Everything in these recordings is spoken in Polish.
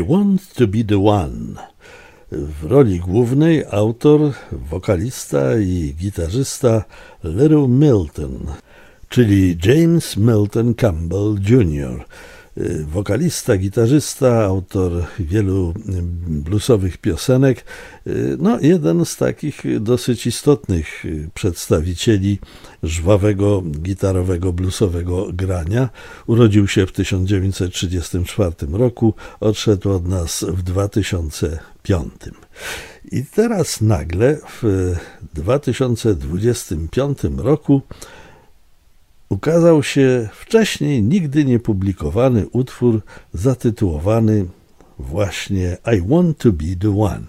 I Want to be the One. W roli głównej autor, wokalista i gitarzysta Little Milton, czyli James Milton Campbell Jr., wokalista, gitarzysta, autor wielu bluesowych piosenek, jeden z takich dosyć istotnych przedstawicieli żwawego, gitarowego, bluesowego grania. Urodził się w 1934 roku, odszedł od nas w 2005. I teraz nagle w 2025 roku ukazał się wcześniej nigdy nie publikowany utwór zatytułowany właśnie I Want to be the One.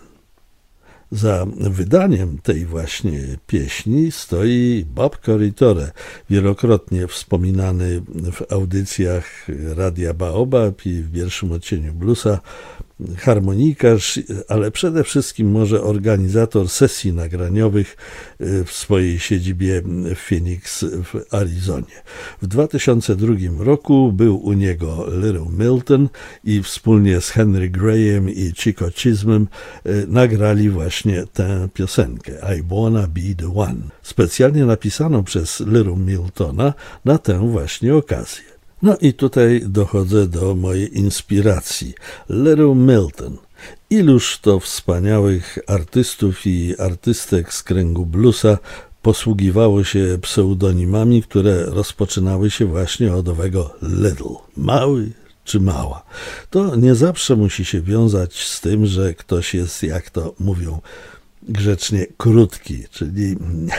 Za wydaniem tej właśnie pieśni stoi Bob Corritore, wielokrotnie wspominany w audycjach Radia Baobab i w Pierwszym Odcieniu Bluesa, harmonikarz, ale przede wszystkim może organizator sesji nagraniowych w swojej siedzibie w Phoenix w Arizonie. W 2002 roku był u niego Little Milton i wspólnie z Henry Graham i Chico Chisholmem nagrali właśnie tę piosenkę I Wanna Be The One, specjalnie napisaną przez Little Miltona na tę właśnie okazję. No i tutaj dochodzę do mojej inspiracji. Little Milton. Iluż to wspaniałych artystów i artystek z kręgu bluesa posługiwało się pseudonimami, które rozpoczynały się właśnie od owego Little. Mały czy mała. To nie zawsze musi się wiązać z tym, że ktoś jest, jak to mówią grzecznie, krótki, czyli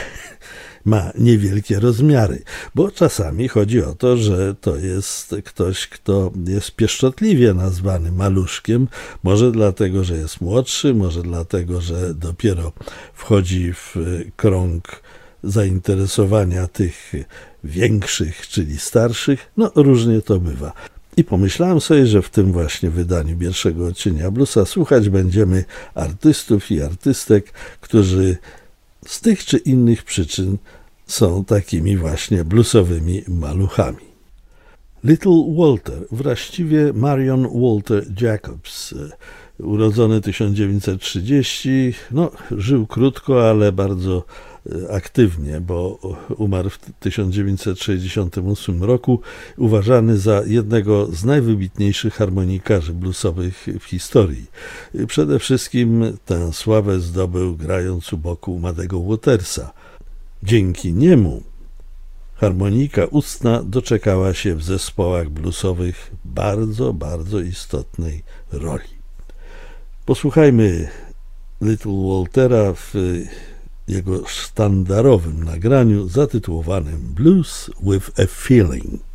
ma niewielkie rozmiary, bo czasami chodzi o to, że to jest ktoś, kto jest pieszczotliwie nazwany maluszkiem, może dlatego, że jest młodszy, może dlatego, że dopiero wchodzi w krąg zainteresowania tych większych, czyli starszych, różnie to bywa. I pomyślałem sobie, że w tym właśnie wydaniu Pierwszego Odcienia Bluesa słuchać będziemy artystów i artystek, którzy z tych czy innych przyczyn są takimi właśnie bluesowymi maluchami. Little Walter, właściwie Marion Walter Jacobs, urodzony 1930, żył krótko, ale bardzo aktywnie, bo umarł w 1968 roku, uważany za jednego z najwybitniejszych harmonikarzy bluesowych w historii. Przede wszystkim tę sławę zdobył grając u boku Muddego Watersa. Dzięki niemu harmonika ustna doczekała się w zespołach bluesowych bardzo, bardzo istotnej roli. Posłuchajmy Little Waltera w jego sztandarowym nagraniu zatytułowanym Blues with a Feeling.